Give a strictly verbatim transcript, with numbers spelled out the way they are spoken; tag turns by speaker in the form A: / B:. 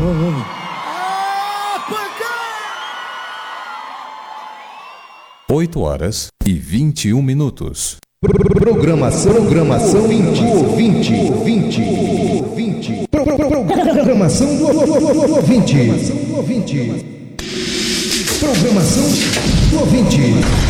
A: oito horas e vinte e um minutos.
B: Programação, programação ouvinte, ouvinte, ouvinte, programação do ouvinte, programação do ouvinte.